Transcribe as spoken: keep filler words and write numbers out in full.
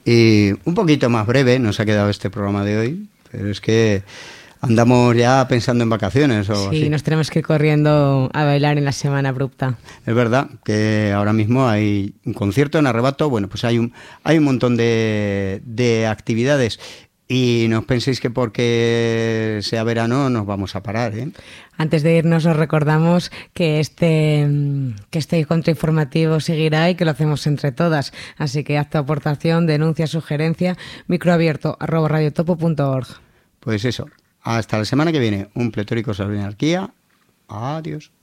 Y un poquito más breve nos ha quedado este programa de hoy, pero es que andamos ya pensando en vacaciones o Sí, así. nos tenemos que ir corriendo a bailar en la Semana Abrupta. Es verdad que ahora mismo hay un concierto en Arrebato, bueno, pues hay un, hay un montón de, de actividades. Y no os penséis que porque sea verano nos vamos a parar, ¿eh? Antes de irnos os recordamos que este, que este contrainformativo seguirá y que lo hacemos entre todas. Así que haz tu aportación, denuncia, sugerencia, microabierto arroba radiotopo punto org. Pues eso, hasta la semana que viene, un pletórico sobre anarquía. Adiós.